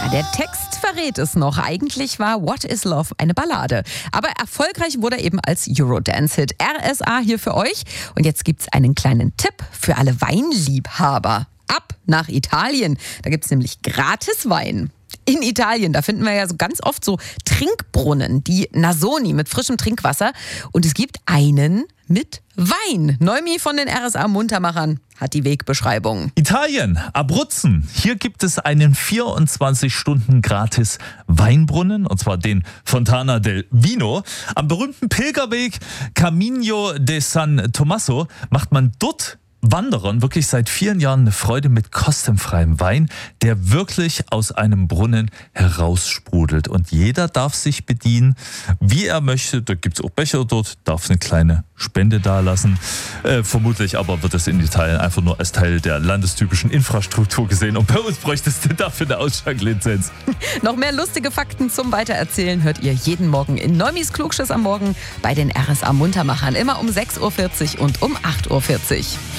Ja, der Text verrät es noch. Eigentlich war What is Love eine Ballade. Aber erfolgreich wurde er eben als Eurodance-Hit. RSA hier für euch. Und jetzt gibt's einen kleinen Tipp für alle Weinliebhaber. Ab nach Italien. Da gibt's nämlich gratis Wein. In Italien, da finden wir ja so ganz oft so Trinkbrunnen, die Nasoni mit frischem Trinkwasser. Und es gibt einen mit Wein. Neumi von den RSA Muntermachern hat die Wegbeschreibung. Italien, Abruzzen. Hier gibt es einen 24 Stunden gratis Weinbrunnen, und zwar den Fontana del Vino. Am berühmten Pilgerweg Camino de San Tommaso macht man dort Wanderern wirklich seit vielen Jahren eine Freude mit kostenfreiem Wein, der wirklich aus einem Brunnen heraussprudelt. Und jeder darf sich bedienen, wie er möchte. Da gibt es auch Becher dort, darf eine kleine Spende dalassen. Vermutlich aber wird es in Italien einfach nur als Teil der landestypischen Infrastruktur gesehen. Und bei uns bräuchtest du dafür eine Ausschank-Lizenz. Noch mehr lustige Fakten zum Weitererzählen hört ihr jeden Morgen in Neumis Klugschiss am Morgen bei den RSA Muntermachern. Immer um 6.40 Uhr und um 8.40 Uhr.